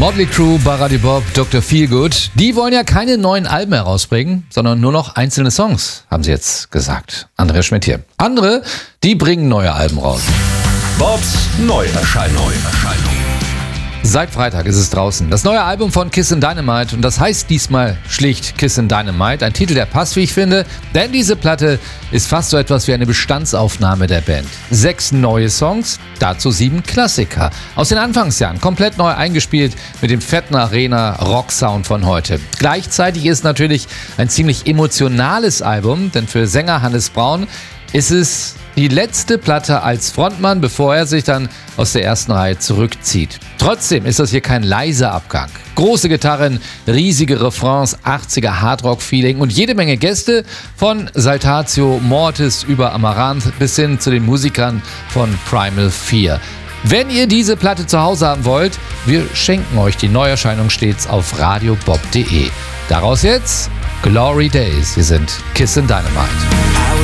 Motley Crue, Baradi Bob, Dr. Feelgood, die wollen ja keine neuen Alben herausbringen, sondern nur noch einzelne Songs, haben sie jetzt gesagt. Andreas Schmidt hier. Andere, die bringen neue Alben raus. Bobs Neuerscheinung. Seit Freitag ist es draußen. Das neue Album von Kissin' Dynamite und das heißt diesmal schlicht Kissin' Dynamite. Ein Titel, der passt, wie ich finde, denn diese Platte ist fast so etwas wie eine Bestandsaufnahme der Band. 6 neue Songs, dazu 7 Klassiker. Aus den Anfangsjahren, komplett neu eingespielt mit dem fetten Arena-Rock-Sound von heute. Gleichzeitig ist natürlich ein ziemlich emotionales Album, denn für Sänger Hannes Braun ist es die letzte Platte als Frontmann, bevor er sich dann aus der ersten Reihe zurückzieht. Trotzdem ist das hier kein leiser Abgang. Große Gitarren, riesige Refrains, 80er Hardrock-Feeling und jede Menge Gäste von Saltatio Mortis über Amaranth bis hin zu den Musikern von Primal Fear. Wenn ihr diese Platte zu Hause haben wollt, wir schenken euch die Neuerscheinung stets auf radiobob.de. Daraus jetzt Glory Days. Wir sind Kissin' Dynamite.